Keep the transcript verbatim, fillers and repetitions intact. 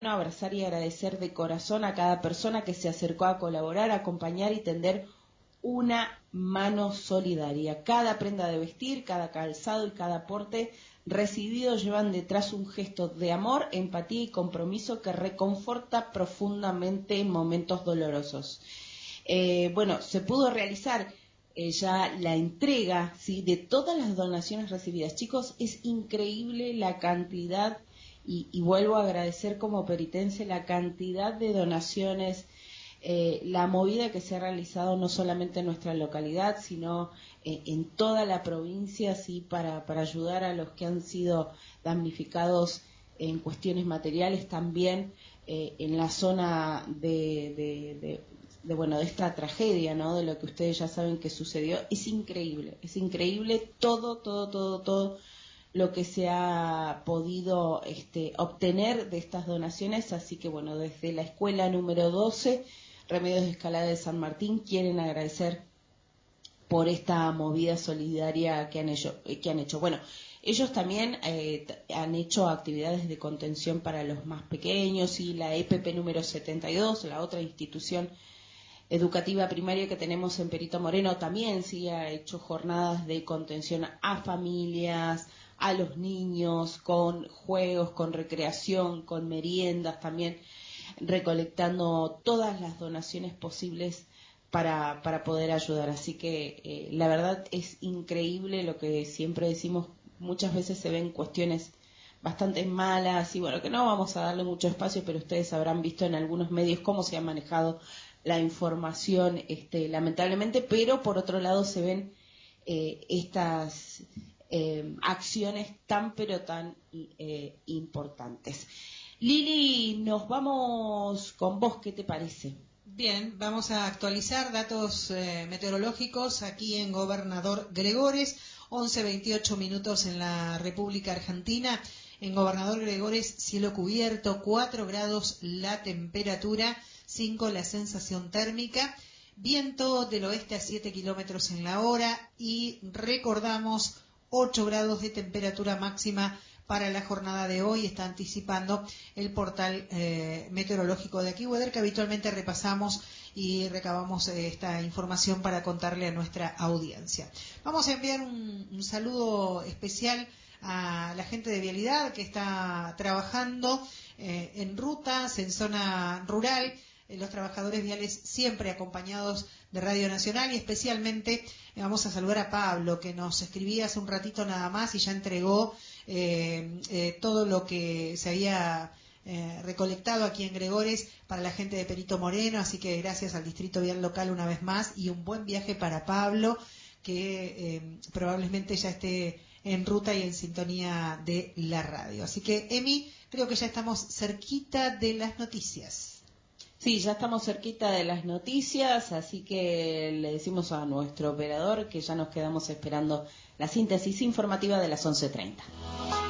abrazar y agradecer de corazón a cada persona que se acercó a colaborar, a acompañar y tender una mano solidaria. Cada prenda de vestir, cada calzado y cada aporte recibido llevan detrás un gesto de amor, empatía y compromiso que reconforta profundamente en momentos dolorosos. Eh, bueno, se pudo realizar eh, ya la entrega, ¿sí?, de todas las donaciones recibidas. Chicos, es increíble la cantidad, y, y vuelvo a agradecer como peritense la cantidad de donaciones, eh, la movida que se ha realizado no solamente en nuestra localidad, sino eh, en toda la provincia, ¿sí?, para, para ayudar a los que han sido damnificados en cuestiones materiales, también eh, en la zona de, de, de, de, bueno, de esta tragedia, ¿no?, de lo que ustedes ya saben que sucedió. Es increíble, es increíble todo, todo, todo, todo lo que se ha podido este, obtener de estas donaciones. Así que bueno, desde la escuela número doce, Remedios de Escalada de San Martín, quieren agradecer por esta movida solidaria que han hecho. Que han hecho. Bueno, ellos también eh, han hecho actividades de contención para los más pequeños, y la E P P número setenta y dos, la otra institución educativa primaria que tenemos en Perito Moreno, también sí ha hecho jornadas de contención a familias, a los niños, con juegos, con recreación, con meriendas, también recolectando todas las donaciones posibles para, para poder ayudar. Así que eh, la verdad es increíble lo que siempre decimos. Muchas veces se ven cuestiones bastante malas y bueno, que no vamos a darle mucho espacio, pero ustedes habrán visto en algunos medios cómo se ha manejado la información, este, lamentablemente, pero por otro lado se ven eh, estas eh, acciones tan pero tan eh, importantes. Lili, nos vamos con vos, ¿qué te parece? Bien, vamos a actualizar datos eh, meteorológicos aquí en Gobernador Gregores, once veintiocho minutos en la República Argentina. En Gobernador Gregores, cielo cubierto, cuatro grados la temperatura, cinco la sensación térmica, viento del oeste a siete kilómetros en la hora, y recordamos ocho grados de temperatura máxima para la jornada de hoy. Está anticipando el portal eh, meteorológico de AccuWeather, que habitualmente repasamos y recabamos eh, esta información para contarle a nuestra audiencia. Vamos a enviar un, un saludo especial a la gente de Vialidad que está trabajando eh, en rutas, en zona rural, eh, los trabajadores viales siempre acompañados de Radio Nacional, y especialmente eh, vamos a saludar a Pablo, que nos escribía hace un ratito nada más y ya entregó eh, eh, todo lo que se había eh, recolectado aquí en Gregores para la gente de Perito Moreno. Así que gracias al Distrito Vial Local una vez más, y un buen viaje para Pablo, que eh, probablemente ya esté en ruta y en sintonía de la radio. Así que, Emi, creo que ya estamos cerquita de las noticias. Sí, ya estamos cerquita de las noticias, así que le decimos a nuestro operador que ya nos quedamos esperando la síntesis informativa de las once treinta.